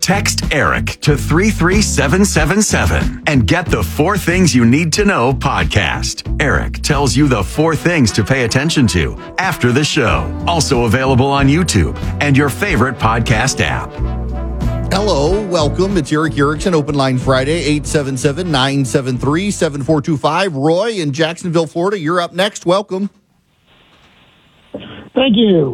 Text ERIC to 33777 and get the 4 Things You Need to Know podcast. ERIC tells you the 4 things to pay attention to after the show. Also available on YouTube and your favorite podcast app. Hello, welcome. It's Eric Erickson, Open Line Friday, 877-973-7425. Roy in Jacksonville, Florida, you're up next. Welcome. Thank you.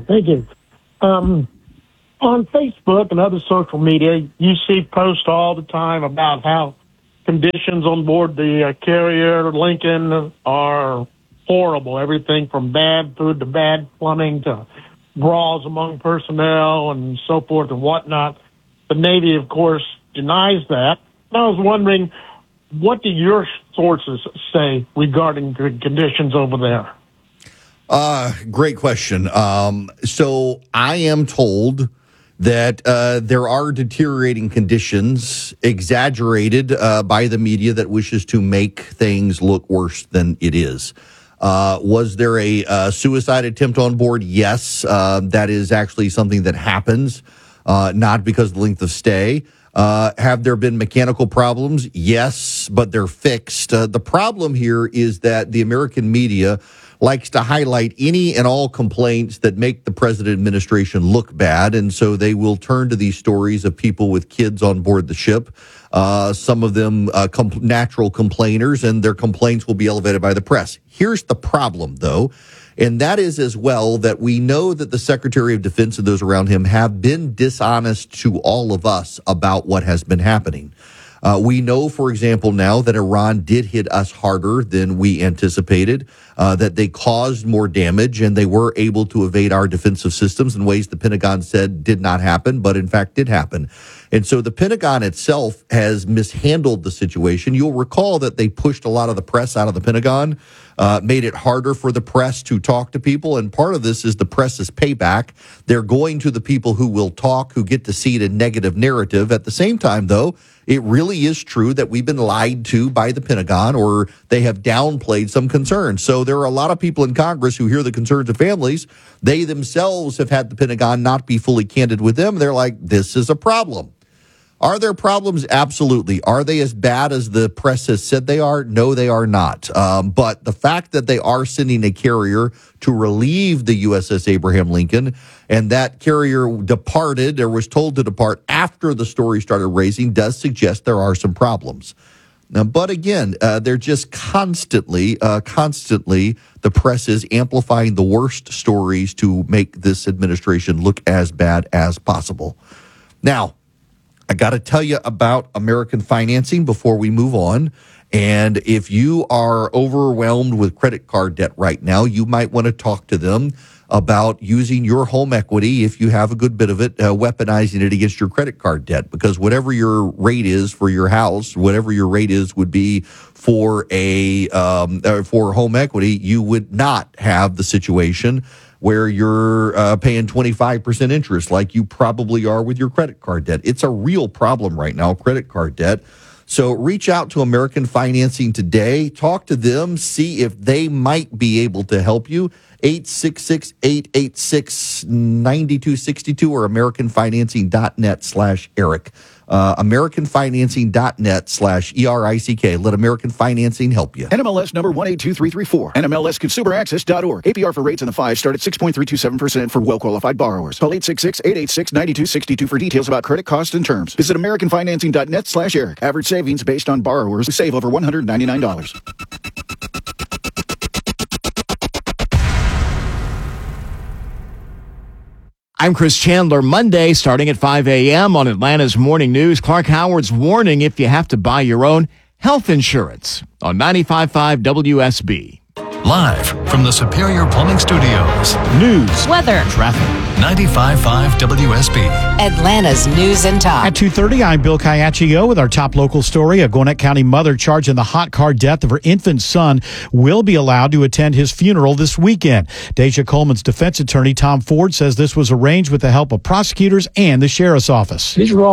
On Facebook and other social media, you see posts all the time about how conditions on board the carrier Lincoln are horrible. Everything from bad food to bad plumbing to brawls among personnel and so forth and whatnot. The Navy, of course, denies that. I was wondering, what do your sources say regarding the conditions over there? Great question. So I am told that there are deteriorating conditions exaggerated by the media that wishes to make things look worse than it is. Was there a suicide attempt on board? Yes. That is actually something that happens. Not because of the length of stay. Have there been mechanical problems? Yes, but they're fixed. The problem here is that the American media likes to highlight any and all complaints that make the president administration look bad, and so they will turn to these stories of people with kids on board the ship. Some of them natural complainers, and their complaints will be elevated by the press. Here's the problem, though. And that is as well that we know that the Secretary of Defense and those around him have been dishonest to all of us about what has been happening. We know, for example, now that Iran did hit us harder than we anticipated, that they caused more damage and they were able to evade our defensive systems in ways the Pentagon said did not happen, but in fact did happen. And so the Pentagon itself has mishandled the situation. You'll recall that they pushed a lot of the press out of the Pentagon, made it harder for the press to talk to people. And part of this is the press's payback. They're going to the people who will talk, who get to see the negative narrative. At the same time, though, it really is true that we've been lied to by the Pentagon, or they have downplayed some concerns. So there are a lot of people in Congress who hear the concerns of families. They themselves have had the Pentagon not be fully candid with them. They're like, this is a problem. Are there problems? Absolutely. Are they as bad as the press has said they are? No, they are not. But the fact that they are sending a carrier to relieve the USS Abraham Lincoln, and that carrier departed or was told to depart after the story started raising, does suggest there are some problems. Now, but again, they're just constantly, the press is amplifying the worst stories to make this administration look as bad as possible. Now, I got to tell you about American Financing before we move on. And if you are overwhelmed with credit card debt right now, you might want to talk to them about using your home equity, if you have a good bit of it, weaponizing it against your credit card debt. Because whatever your rate is for your house, whatever your rate is would be for for home equity, you would not have the situation where you're paying 25% interest like you probably are with your credit card debt. It's a real problem right now, credit card debt. So reach out to American Financing today. Talk to them. See if they might be able to help you. 866-886-9262 or AmericanFinancing.net/Eric. AmericanFinancing.net/ERICK. Let American Financing help you. NMLS number 182334. NMLSConsumerAccess.org. APR for rates in the 5 start at 6.327% for well-qualified borrowers. Call 866-886-9262 for details about credit costs and terms. Visit AmericanFinancing.net/Eric. Average savings based on borrowers who save over $199. I'm Chris Chandler. Monday, starting at 5 a.m. on Atlanta's Morning News, Clark Howard's warning if you have to buy your own health insurance on 95.5 WSB. Live from the Superior Plumbing Studios. News, weather, traffic. 95.5 WSB. Atlanta's News and Talk. At 2:30, I'm Bill Caiaccio with our top local story. A Gwinnett County mother charged in the hot car death of her infant son will be allowed to attend his funeral this weekend. Deja Coleman's defense attorney, Tom Ford, says this was arranged with the help of prosecutors and the sheriff's office. These were all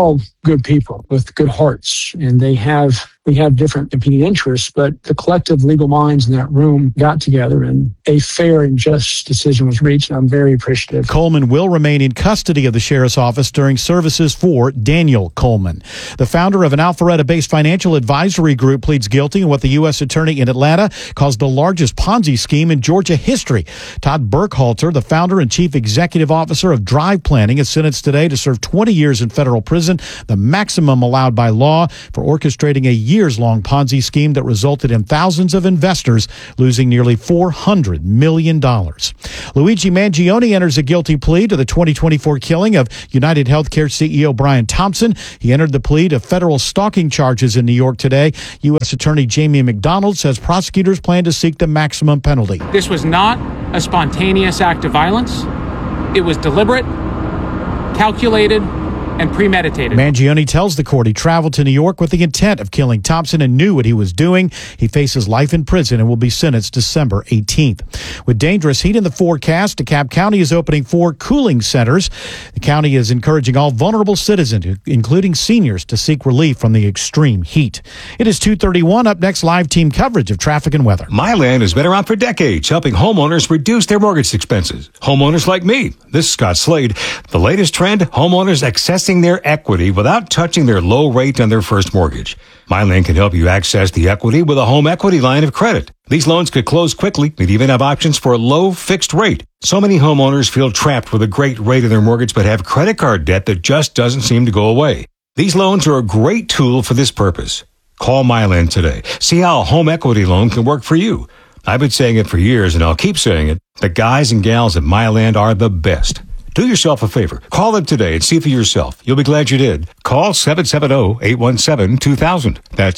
good people with good hearts, and we have different competing interests, but the collective legal minds in that room got together and a fair and just decision was reached, and I'm very appreciative. Coleman will remain in custody of the sheriff's office during services for Daniel Coleman. The founder of an Alpharetta-based financial advisory group pleads guilty in what the U.S. attorney in Atlanta calls the largest Ponzi scheme in Georgia history. Todd Burkhalter, the founder and chief executive officer of Drive Planning, is sentenced today to serve 20 years in federal prison, the maximum allowed by law, for orchestrating a years-long Ponzi scheme that resulted in thousands of investors losing nearly $400 million. Luigi Mangione enters a guilty plea to the 2024 killing of United Healthcare CEO Brian Thompson. He entered the plea to federal stalking charges in New York today. U.S. Attorney Jamie McDonald says prosecutors plan to seek the maximum penalty. This was not a spontaneous act of violence. It was deliberate, calculated, and premeditated. Mangione tells the court he traveled to New York with the intent of killing Thompson and knew what he was doing. He faces life in prison and will be sentenced December 18th. With dangerous heat in the forecast, DeKalb County is opening 4 cooling centers. The county is encouraging all vulnerable citizens, including seniors, to seek relief from the extreme heat. It is 2:31. Up next, live team coverage of traffic and weather. MyLand has been around for decades, helping homeowners reduce their mortgage expenses. Homeowners like me. This is Scott Slade. The latest trend, homeowners accessing their equity without touching their low rate on their first mortgage. MyLand can help you access the equity with a home equity line of credit. These loans could close quickly and even have options for a low fixed rate. So many homeowners feel trapped with a great rate on their mortgage but have credit card debt that just doesn't seem to go away. These loans are a great tool for this purpose. Call MyLand today. See how a home equity loan can work for you. I've been saying it for years and I'll keep saying it. The guys and gals at MyLand are the best. Do yourself a favor. Call them today and see for yourself. You'll be glad you did. Call 770-817-2000. That's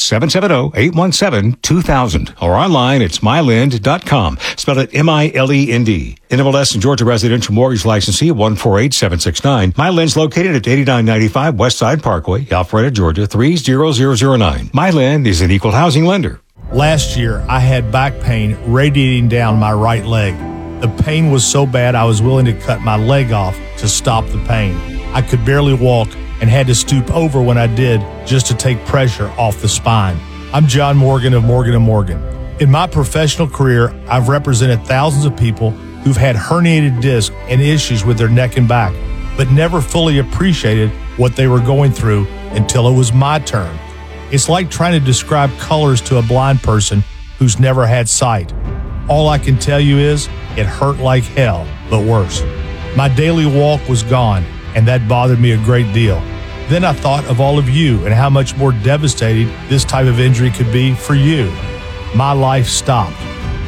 770-817-2000. Or online, it's MyLend.com. Spell it M-I-L-E-N-D. NMLS and Georgia Residential Mortgage Licensee 148769. MyLend's located at 8995 West Side Parkway, Alpharetta, Georgia 30009. MyLend is an equal housing lender. Last year, I had back pain radiating down my right leg. The pain was so bad I was willing to cut my leg off to stop the pain. I could barely walk and had to stoop over when I did just to take pressure off the spine. I'm John Morgan of Morgan & Morgan. In my professional career, I've represented thousands of people who've had herniated discs and issues with their neck and back, but never fully appreciated what they were going through until it was my turn. It's like trying to describe colors to a blind person who's never had sight. All I can tell you is it hurt like hell, but worse. My daily walk was gone, and that bothered me a great deal. Then I thought of all of you and how much more devastating this type of injury could be for you. My life stopped.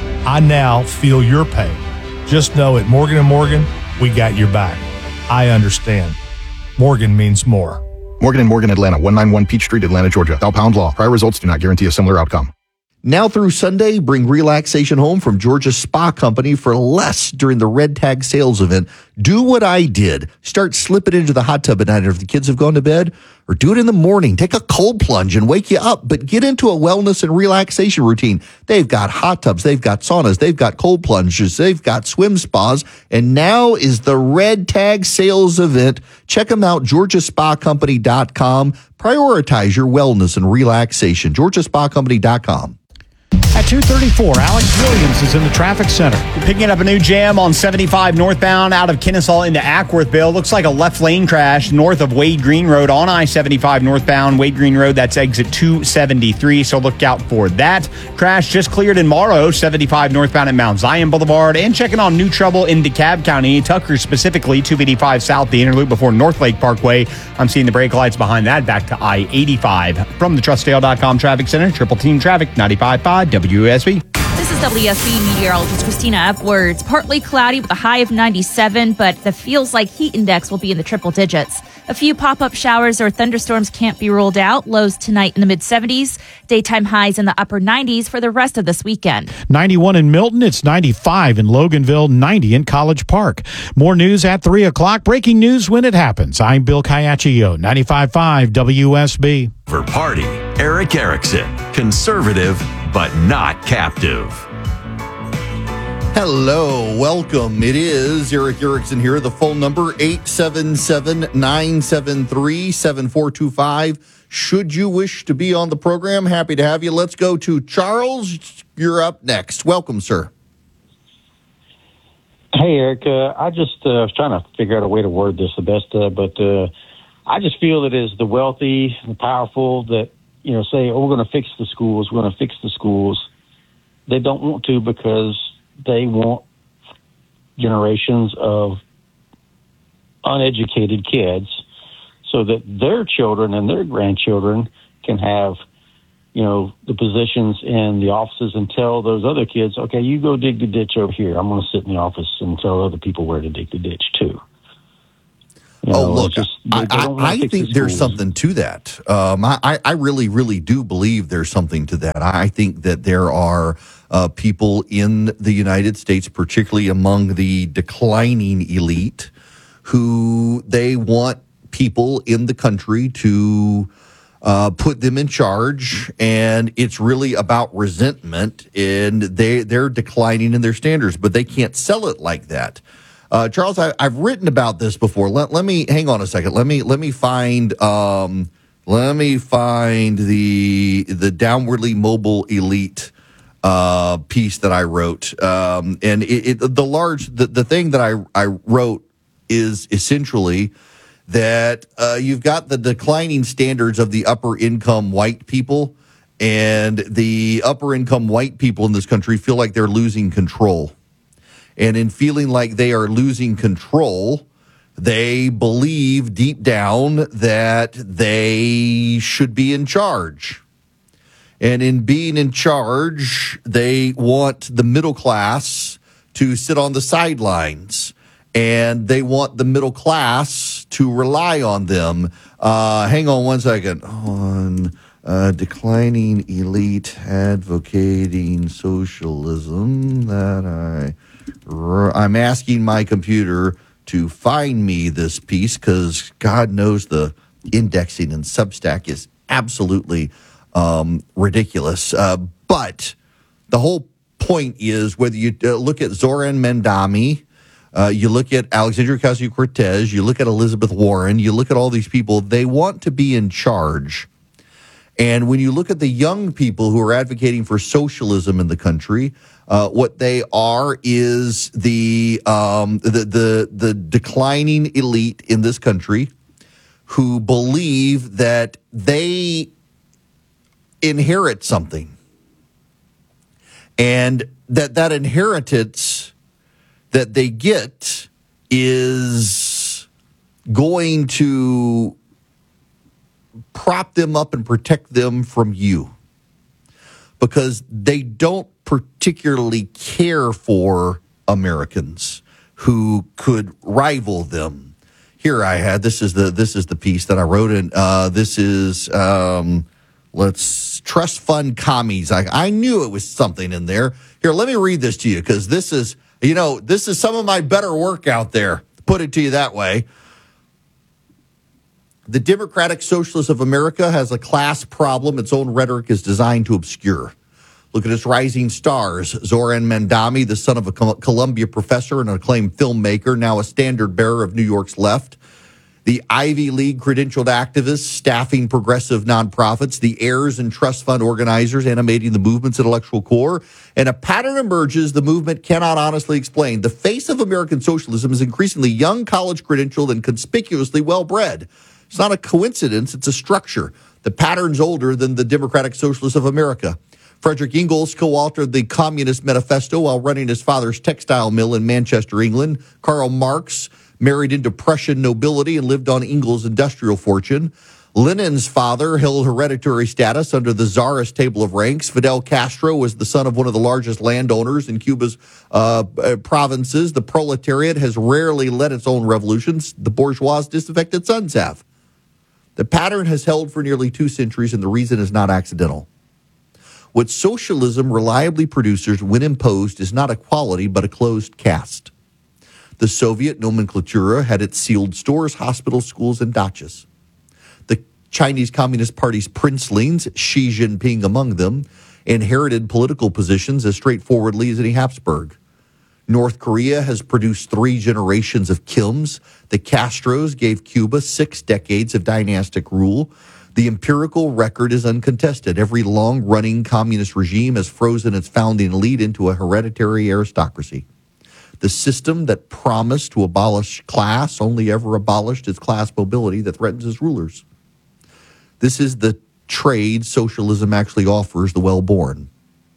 I now feel your pain. Just know at Morgan & Morgan, we got your back. I understand. Morgan means more. Morgan & Morgan, Atlanta, 191 Peach Street, Atlanta, Georgia. Bell Pound Law. Prior results do not guarantee a similar outcome. Now through Sunday, bring relaxation home from Georgia Spa Company for less during the Red Tag sales event. Do what I did. Start slipping into the hot tub at night if the kids have gone to bed, or do it in the morning. Take a cold plunge and wake you up, but get into a wellness and relaxation routine. They've got hot tubs, they've got saunas, they've got cold plunges, they've got swim spas, and now is the Red Tag sales event. Check them out, georgiaspacompany.com. Prioritize your wellness and relaxation, georgiaspacompany.com. At 2:34, Alex Williams is in the traffic center. Picking up a new jam on 75 northbound out of Kennesaw into Ackworthville. Looks like a left lane crash north of Wade Green Road on I-75 northbound Wade Green Road. That's exit 273, so look out for that. Crash just cleared in Morrow, 75 northbound at Mount Zion Boulevard. And checking on new trouble in DeKalb County, Tucker specifically, 285 south, the interloop before North Lake Parkway. I'm seeing the brake lights behind that back to I-85. From the TrustDale.com Traffic Center, Triple Team Traffic, 95.5 WSB. This is WSB meteorologist Christina Epwards. Partly cloudy with a high of 97, but the feels like heat index will be in the triple digits. A few pop-up showers or thunderstorms can't be ruled out. Lows tonight in the mid-70s. Daytime highs in the upper 90s for the rest of this weekend. 91 in Milton. It's 95 in Loganville, 90 in College Park. More news at 3 o'clock. Breaking news when it happens. I'm Bill Caiaccio, 95.5 WSB. For Party, Eric Erickson. Conservative, but not captive. Hello, welcome. It is Eric Erickson here. The phone number, 877-973-7425. Should you wish to be on the program, happy to have you. Let's go to Charles. You're up next. Welcome, sir. Hey, Eric. I just was trying to figure out a way to word this the best, but I just feel that as the wealthy and the powerful that, say, we're going to fix the schools, they don't want to because they want generations of uneducated kids so that their children and their grandchildren can have, the positions in the offices and tell those other kids, okay, you go dig the ditch over here. I'm going to sit in the office and tell other people where to dig the ditch too. Look, I think there's something to that. I really, really do believe there's something to that. I think that there are people in the United States, particularly among the declining elite, who they want people in the country to put them in charge, and it's really about resentment, and they're declining in their standards, but they can't sell it like that. Charles, I've written about this before. Let me hang on a second. Let me find the downwardly mobile elite piece that I wrote, and the thing that I wrote is essentially that you've got the declining standards of the upper income white people, and the upper income white people in this country feel like they're losing control. And in feeling like they are losing control, they believe deep down that they should be in charge. And in being in charge, they want the middle class to sit on the sidelines. And they want the middle class to rely on them. Hang on one second. Declining elite advocating socialism that I'm asking my computer to find me this piece because God knows the indexing in Substack is absolutely ridiculous. But the whole point is whether you look at Zoran Mandami, you look at Alexandria Ocasio-Cortez, you look at Elizabeth Warren, you look at all these people, they want to be in charge. And when you look at the young people who are advocating for socialism in the country, what they are is the declining elite in this country who believe that they inherit something, and that inheritance that they get is going to prop them up and protect them from you because they don't particularly care for Americans who could rival them. Here I had, this is the piece that I wrote, and this is trust fund commies. I knew it was something in there. Here, let me read this to you because this is some of my better work out there. Put it to you that way. The Democratic Socialists of America has a class problem its own rhetoric is designed to obscure. Look at its rising stars. Zoran Mandami, the son of a Columbia professor and an acclaimed filmmaker, now a standard bearer of New York's left. The Ivy League credentialed activists staffing progressive nonprofits, the heirs and trust fund organizers animating the movement's intellectual core. And a pattern emerges the movement cannot honestly explain. The face of American socialism is increasingly young, college credentialed, and conspicuously well-bred. It's not a coincidence, it's a structure. The pattern's older than the Democratic Socialists of America. Frederick Ingalls co-authored the Communist Manifesto while running his father's textile mill in Manchester, England. Karl Marx married into Prussian nobility and lived on Ingalls' industrial fortune. Lenin's father held hereditary status under the Tsarist table of ranks. Fidel Castro was the son of one of the largest landowners in Cuba's provinces. The proletariat has rarely led its own revolutions. The bourgeois' disaffected sons have. The pattern has held for nearly 2 centuries, and the reason is not accidental. What socialism reliably produces when imposed is not equality, but a closed caste. The Soviet nomenclatura had its sealed stores, hospitals, schools, and dachas. The Chinese Communist Party's princelings, Xi Jinping among them, inherited political positions as straightforwardly as any Habsburg. North Korea has produced 3 generations of Kims. The Castros gave Cuba 6 decades of dynastic rule. The empirical record is uncontested. Every long-running communist regime has frozen its founding elite into a hereditary aristocracy. The system that promised to abolish class only ever abolished its class mobility that threatens its rulers. This is the trade socialism actually offers the well-born.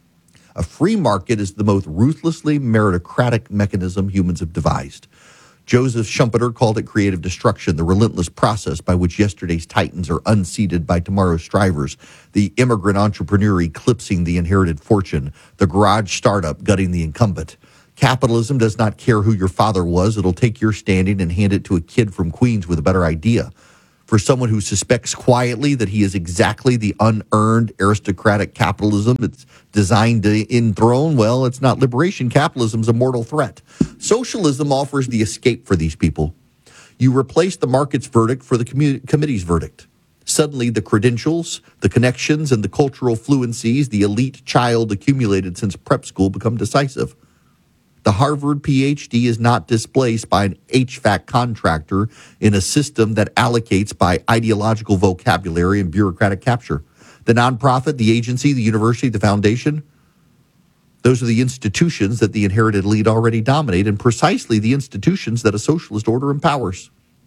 A free market is the most ruthlessly meritocratic mechanism humans have devised. Joseph Schumpeter called it creative destruction, the relentless process by which yesterday's titans are unseated by tomorrow's strivers, the immigrant entrepreneur eclipsing the inherited fortune, the garage startup gutting the incumbent. Capitalism does not care who your father was. It'll take your standing and hand it to a kid from Queens with a better idea. For someone who suspects quietly that he is exactly the unearned aristocratic capitalism it's designed to enthrone, well, it's not liberation. Capitalism's a mortal threat. Socialism offers the escape for these people. You replace the market's verdict for the committee's verdict. Suddenly, the credentials, the connections, and the cultural fluencies the elite child accumulated since prep school become decisive. The Harvard PhD is not displaced by an HVAC contractor in a system that allocates by ideological vocabulary and bureaucratic capture. The nonprofit, the agency, the university, the foundation, those are the institutions that the inherited elite already dominate, and precisely the institutions that a socialist order empowers.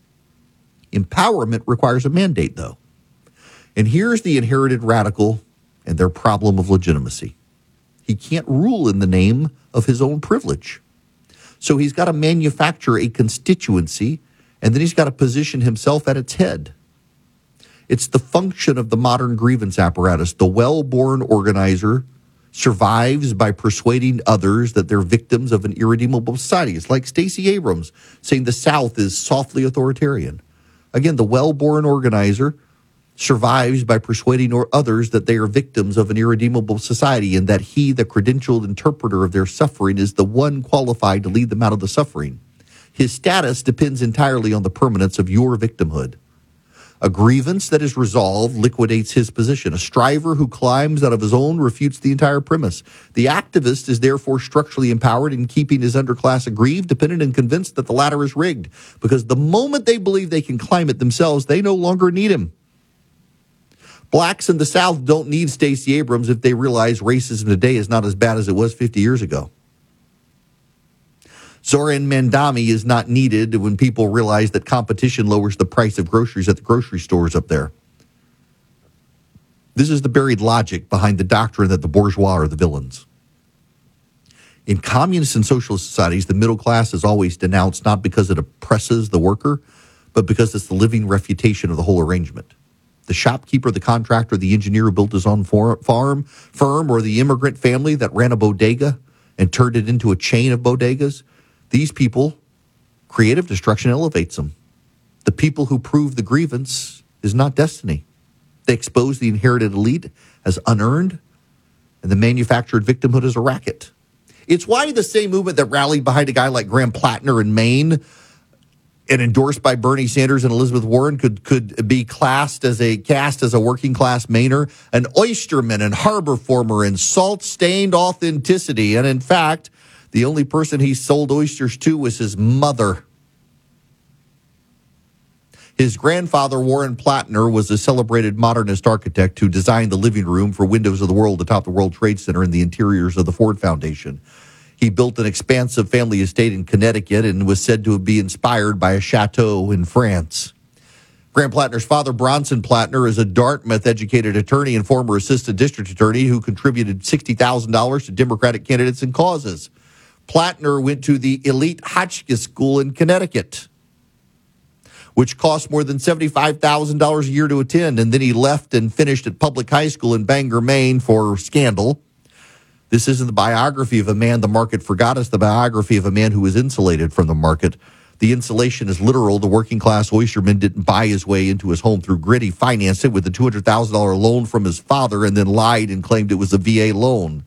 Empowerment requires a mandate, though. And here's the inherited radical and their problem of legitimacy. He can't rule in the name of his own privilege. So he's got to manufacture a constituency, and then he's got to position himself at its head. It's the function of the modern grievance apparatus. The well-born organizer survives by persuading others that they're victims of an irredeemable society. It's like Stacey Abrams saying the South is softly authoritarian. Again, the well-born organizer survives by persuading others that they are victims of an irredeemable society and that he, the credentialed interpreter of their suffering, is the one qualified to lead them out of the suffering. His status depends entirely on the permanence of your victimhood. A grievance that is resolved liquidates his position. A striver who climbs out of his own refutes the entire premise. The activist is therefore structurally empowered in keeping his underclass aggrieved, dependent, and convinced that the latter is rigged. Because the moment they believe they can climb it themselves, they no longer need him. Blacks in the South don't need Stacey Abrams if they realize racism today is not as bad as it was 50 years ago. Zoran Mandami is not needed when people realize that competition lowers the price of groceries at the grocery stores up there. This is the buried logic behind the doctrine that the bourgeois are the villains. In communist and socialist societies, the middle class is always denounced not because it oppresses the worker, but because it's the living refutation of the whole arrangement. The shopkeeper, the contractor, the engineer who built his own firm, or the immigrant family that ran a bodega and turned it into a chain of bodegas. These people, creative destruction elevates them. The people who prove the grievance is not destiny. They expose the inherited elite as unearned, and the manufactured victimhood as a racket. It's why the same movement that rallied behind a guy like Graham Plattner in Maine and endorsed by Bernie Sanders and Elizabeth Warren could be cast as a working class Mainer, an oysterman and harbor former in salt-stained authenticity. And in fact, the only person he sold oysters to was his mother. His grandfather, Warren Plattner, was a celebrated modernist architect who designed the living room for Windows of the World atop the World Trade Center and the interiors of the Ford Foundation. He built an expansive family estate in Connecticut and was said to be inspired by a chateau in France. Graham Plattner's father, Bronson Plattner, is a Dartmouth-educated attorney and former assistant district attorney who contributed $60,000 to Democratic candidates and causes. Plattner went to the elite Hotchkiss School in Connecticut, which cost more than $75,000 a year to attend, and then he left and finished at public high school in Bangor, Maine for scandal. This isn't the biography of a man the market forgot. It's the biography of a man who was insulated from the market. The insulation is literal. The working class oysterman didn't buy his way into his home through grit. He financed it with a $200,000 loan from his father and then lied and claimed it was a VA loan.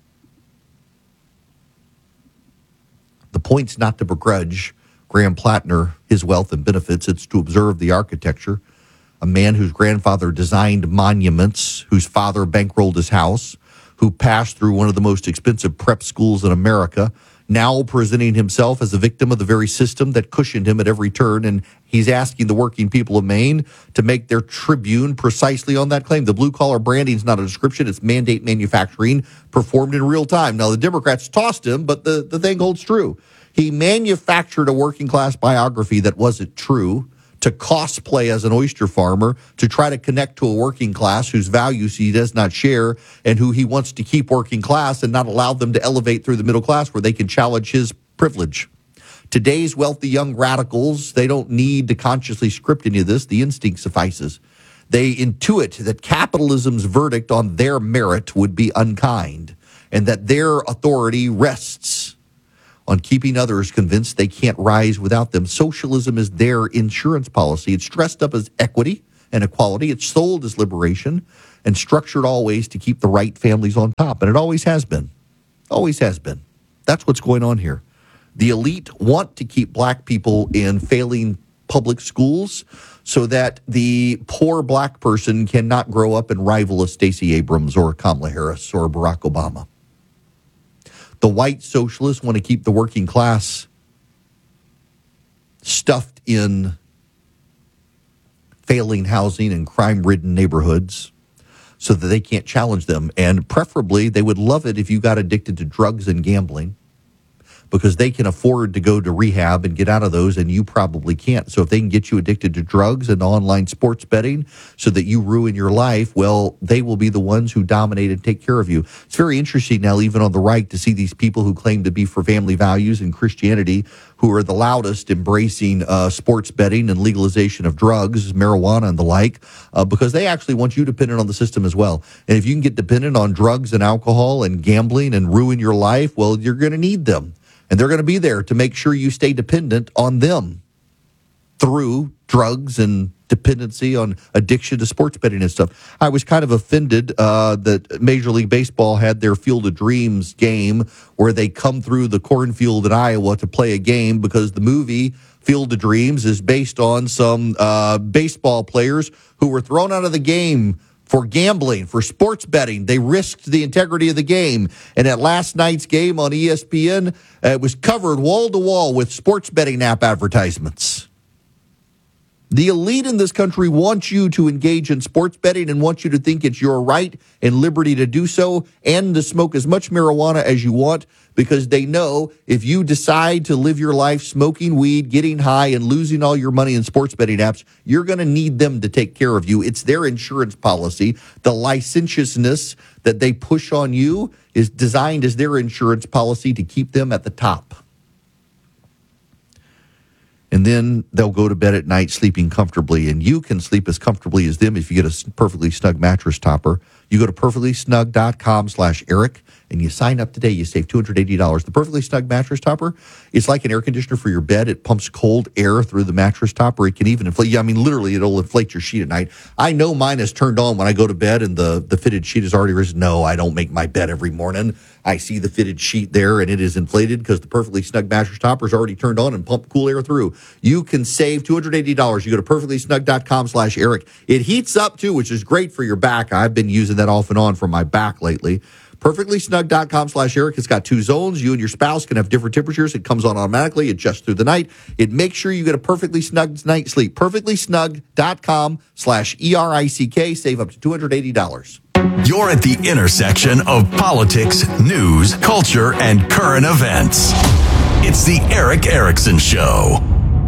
The point's not to begrudge Graham Plattner his wealth and benefits. It's to observe the architecture. A man whose grandfather designed monuments, whose father bankrolled his house, who passed through one of the most expensive prep schools in America, now presenting himself as a victim of the very system that cushioned him at every turn. And he's asking the working people of Maine to make their tribune precisely on that claim. The blue-collar branding is not a description. It's mandate manufacturing performed in real time. Now, the Democrats tossed him, but the thing holds true. He manufactured a working-class biography that wasn't true to cosplay as an oyster farmer, to try to connect to a working class whose values he does not share and who he wants to keep working class and not allow them to elevate through the middle class where they can challenge his privilege. Today's wealthy young radicals, they don't need to consciously script any of this. The instinct suffices. They intuit that capitalism's verdict on their merit would be unkind and that their authority rests on keeping others convinced they can't rise without them. Socialism is their insurance policy. It's dressed up as equity and equality. It's sold as liberation and structured always to keep the right families on top. And it always has been. Always has been. That's what's going on here. The elite want to keep black people in failing public schools so that the poor black person cannot grow up and rival a Stacey Abrams or a Kamala Harris or Barack Obama. The white socialists want to keep the working class stuffed in failing housing and crime-ridden neighborhoods so that they can't challenge them. And preferably, they would love it if you got addicted to drugs and gambling because they can afford to go to rehab and get out of those, and you probably can't. So if they can get you addicted to drugs and online sports betting so that you ruin your life, well, they will be the ones who dominate and take care of you. It's very interesting now, even on the right, to see these people who claim to be for family values and Christianity who are the loudest embracing sports betting and legalization of drugs, marijuana and the like, because they actually want you dependent on the system as well. And if you can get dependent on drugs and alcohol and gambling and ruin your life, well, you're going to need them. And they're going to be there to make sure you stay dependent on them through drugs and dependency on addiction to sports betting and stuff. I was kind of offended that Major League Baseball had their Field of Dreams game where they come through the cornfield in Iowa to play a game because the movie Field of Dreams is based on some baseball players who were thrown out of the game for gambling, for sports betting. They risked the integrity of the game. And at last night's game on ESPN, it was covered wall to wall with sports betting app advertisements. The elite in this country want you to engage in sports betting and want you to think it's your right and liberty to do so and to smoke as much marijuana as you want because they know if you decide to live your life smoking weed, getting high, and losing all your money in sports betting apps, you're going to need them to take care of you. It's their insurance policy. The licentiousness that they push on you is designed as their insurance policy to keep them at the top. And then they'll go to bed at night sleeping comfortably, and you can sleep as comfortably as them if you get a Perfectly Snug mattress topper. You go to perfectlysnug.com/Eric, and you sign up today. You save $280. The Perfectly Snug mattress topper is like an air conditioner for your bed. It pumps cold air through the mattress topper. It can even inflate you. I mean, literally, it'll inflate your sheet at night. I know mine is turned on when I go to bed, and the fitted sheet is already risen. No, I don't make my bed every morning. I see the fitted sheet there, and it is inflated because the Perfectly Snug mattress topper is already turned on and pumped cool air through. You can save $280. You go to perfectlysnug.com/Eric. It heats up, too, which is great for your back. I've been using that off and on for my back lately. Perfectlysnug.com/Eric. It's got 2 zones. You and your spouse can have different temperatures. It comes on automatically. Adjusts through the night. It makes sure you get a perfectly snug night's sleep. Perfectlysnug.com/ERICK. Save up to $280. You're at the intersection of politics, news, culture, and current events. It's the Erick Erickson Show.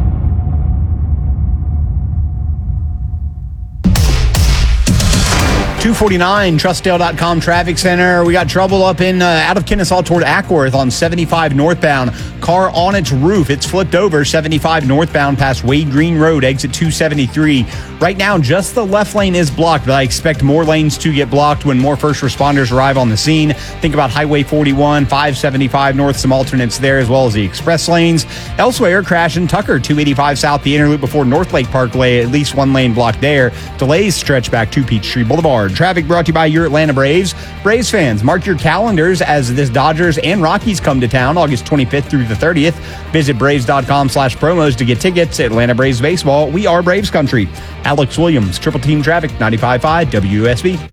.249 Trustdale.com Traffic Center. We got trouble up in out of Kennesaw toward Ackworth on 75 northbound. Car on its roof. It's flipped over 75 northbound past Wade Green Road, exit 273. Right now, just the left lane is blocked, but I expect more lanes to get blocked when more first responders arrive on the scene. Think about Highway 41, 575 north, some alternates there, as well as the express lanes. Elsewhere, crash in Tucker, 285 south, the inner loop before North Lake Parkway, at least one lane blocked there. Delays stretch back to Peachtree Boulevard. Traffic brought to you by your Atlanta Braves. Braves fans, mark your calendars as this Dodgers and Rockies come to town August 25th through the 30th. Visit Braves.com/promos to get tickets. Atlanta Braves baseball. We are Braves country. Alex Williams, Triple Team Traffic, 95.5 WSB.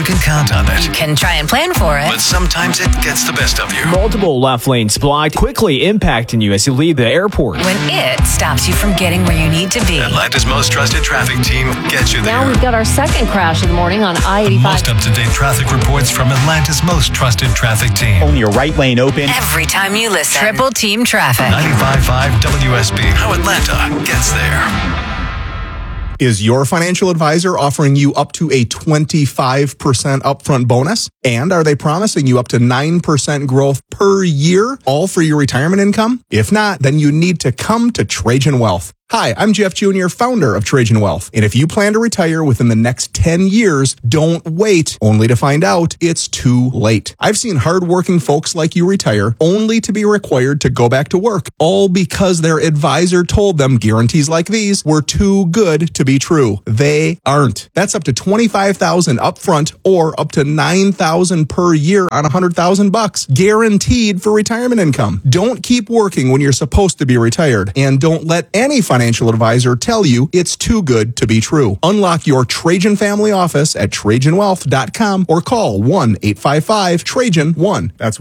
you can count on it. You can try and plan for it. But sometimes it gets the best of you. Multiple left lanes blocked, quickly impacting you as you leave the airport. When it stops you from getting where you need to be. Atlanta's most trusted traffic team gets you there. Now we've got our second crash of the morning on I-85. Most up-to-date traffic reports from Atlanta's most trusted traffic team. Only your right lane open. Every time you listen. Triple Team Traffic. 95.5 WSB. How Atlanta gets there. Is your financial advisor offering you up to a 25% upfront bonus? And are they promising you up to 9% growth per year, all for your retirement income? If not, then you need to come to Trajan Wealth. Hi, I'm Jeff Jr., founder of Trajan Wealth. And if you plan to retire within the next 10 years, don't wait only to find out it's too late. I've seen hardworking folks like you retire only to be required to go back to work, all because their advisor told them guarantees like these were too good to be true. They aren't. That's up to $25,000 upfront or up to $9,000 per year on $100,000, guaranteed for retirement income. Don't keep working when you're supposed to be retired, and don't let any financial advisor tell you it's too good to be true. Unlock your Trajan family office at TrajanWealth.com or call 1-855-TRAJAN-1. That's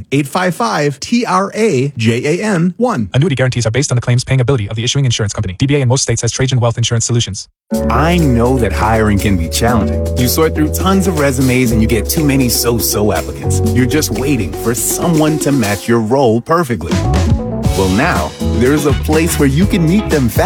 1-855-TRAJAN-1. Annuity guarantees are based on the claims paying ability of the issuing insurance company. DBA in most states has Trajan Wealth Insurance Solutions. I know that hiring can be challenging. You sort through tons of resumes and you get too many so-so applicants. You're just waiting for someone to match your role perfectly. Well, now, there's a place where you can meet them fast.